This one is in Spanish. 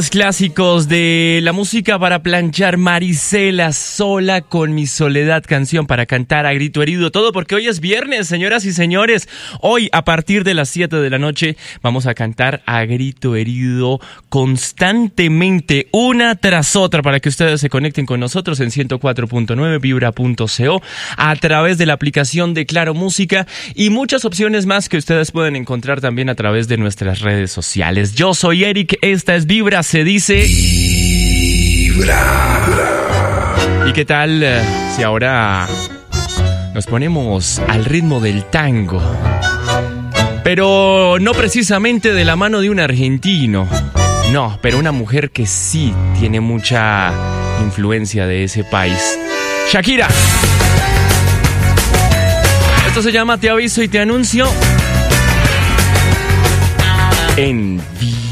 Clásicos de la música para planchar. Marisela, Sola con mi soledad, canción para cantar a grito herido. Todo porque hoy es viernes, señoras y señores. Hoy, a partir de las 7 de la noche, vamos a cantar a grito herido constantemente, una tras otra, para que ustedes se conecten con nosotros en 104.9 vibra.co, a través de la aplicación de Claro Música y muchas opciones más que ustedes pueden encontrar también a través de nuestras redes sociales. Yo soy Eric, esta es Vibra, se dice Vibra. ¿Y qué tal si ahora nos ponemos al ritmo del tango? Pero no precisamente de la mano de un argentino. No, pero una mujer que sí tiene mucha influencia de ese país. Shakira. Esto se llama Te aviso y te anuncio en Vibra.